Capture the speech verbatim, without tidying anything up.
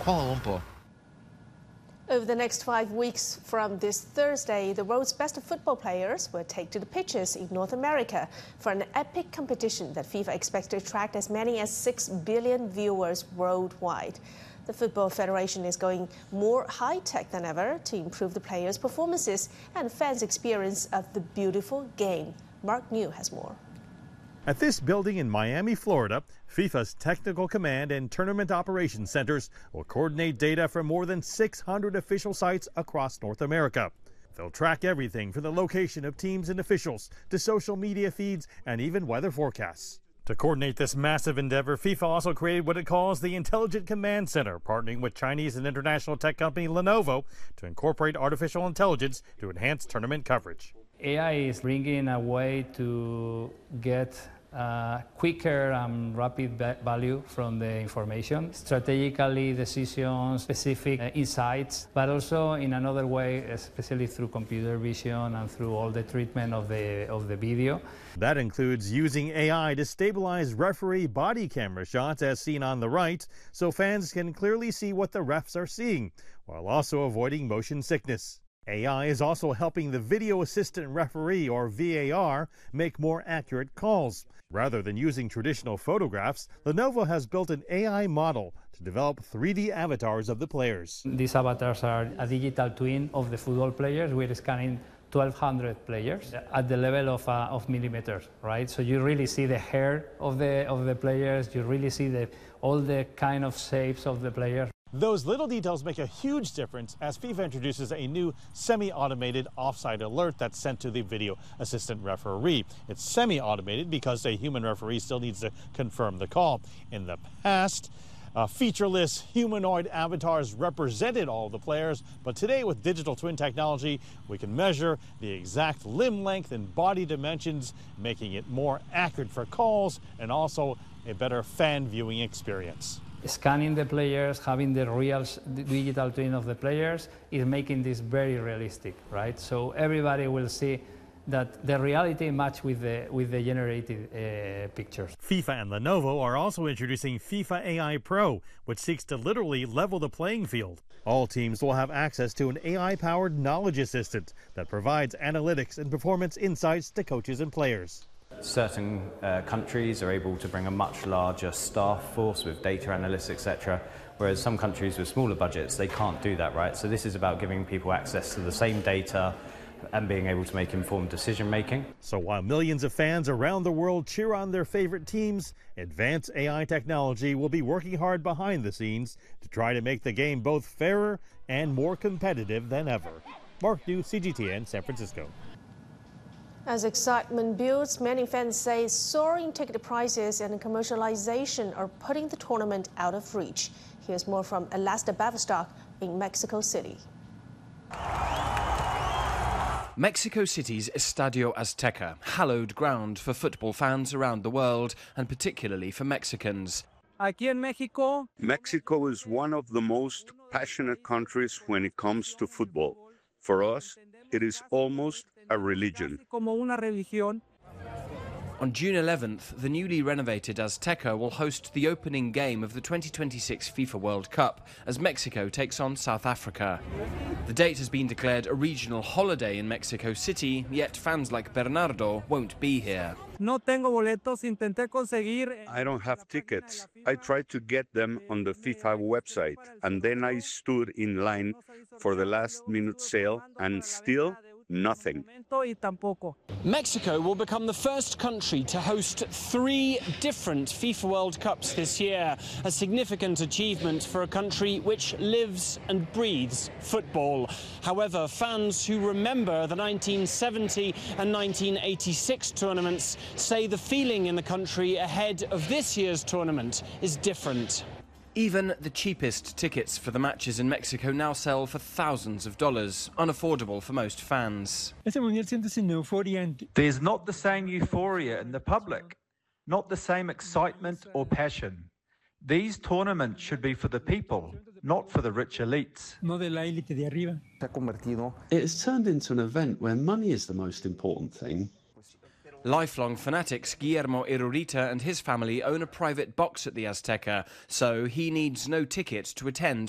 Kuala Lumpur. Over the next five weeks from this Thursday, the world's best football players will take to the pitches in North America for an epic competition that FIFA expects to attract as many as six billion viewers worldwide. The Football Federation is going more high-tech than ever to improve the players' performances and fans' experience of the beautiful game. Mark New has more. At this building in Miami, Florida, FIFA's Technical Command and Tournament Operations Centers will coordinate data from more than six hundred official sites across North America. They'll track everything from the location of teams and officials to social media feeds and even weather forecasts. To coordinate this massive endeavor, FIFA also created what it calls the Intelligent Command Center, partnering with Chinese and international tech company Lenovo to incorporate artificial intelligence to enhance tournament coverage. A I is bringing a way to get uh, quicker and rapid value from the information, strategically decisions, specific uh, insights, but also in another way, especially through computer vision and through all the treatment of the, of the video. That includes using A I to stabilize referee body camera shots as seen on the right, so fans can clearly see what the refs are seeing, while also avoiding motion sickness. A I is also helping the video assistant referee, or V A R, make more accurate calls. Rather than using traditional photographs, Lenovo has built an A I model to develop three D avatars of the players. These avatars are a digital twin of the football players. We're scanning twelve hundred players at the level of, uh, of millimeters, right? So you really see the hair of the, of the players, you really see the, all the kind of shapes of the players. Those little details make a huge difference as FIFA introduces a new semi-automated offside alert that's sent to the video assistant referee. It's semi-automated because a human referee still needs to confirm the call. In the past, uh, featureless humanoid avatars represented all the players, but today with digital twin technology, we can measure the exact limb length and body dimensions, making it more accurate for calls and also a better fan viewing experience. Scanning the players, having the real digital twin of the players is making this very realistic, right? So everybody will see that the reality match with the with the generated uh, pictures. FIFA and Lenovo are also introducing FIFA A I Pro, which seeks to literally level the playing field. All teams will have access to an A I-powered knowledge assistant that provides analytics and performance insights to coaches and players. Certain uh, countries are able to bring a much larger staff force with data analysts, et cetera, whereas some countries with smaller budgets, they can't do that, right? So this is about giving people access to the same data and being able to make informed decision making. So while millions of fans around the world cheer on their favorite teams, advanced A I technology will be working hard behind the scenes to try to make the game both fairer and more competitive than ever. Mark New, C G T N, San Francisco. As excitement builds, many fans say soaring ticket prices and commercialization are putting the tournament out of reach. Here's more from Elasta Baverstock in Mexico City. Mexico City's Estadio Azteca, hallowed ground for football fans around the world, and particularly for Mexicans. Aquí en Mexico, Mexico is one of the most passionate countries when it comes to football. For us, it is almost a religion. Como una religión. On June eleventh, the newly renovated Azteca will host the opening game of the twenty twenty-six FIFA World Cup as Mexico takes on South Africa. The date has been declared a regional holiday in Mexico City, yet fans like Bernardo won't be here. No tengo boletos, intenté conseguir. I don't have tickets. I tried to get them on the FIFA website, and then I stood in line for the last minute sale, and still nothing. Mexico will become the first country to host three different FIFA World Cups this year, a significant achievement for a country which lives and breathes football. However, fans who remember the nineteen seventy and nineteen eighty-six tournaments say the feeling in the country ahead of this year's tournament is different. Even the cheapest tickets for the matches in Mexico now sell for thousands of dollars, unaffordable for most fans. There's not the same euphoria in the public, not the same excitement or passion. These tournaments should be for the people, not for the rich elites. It has turned into an event where money is the most important thing. Lifelong fanatics Guillermo Irurita and his family own a private box at the Azteca, so he needs no ticket to attend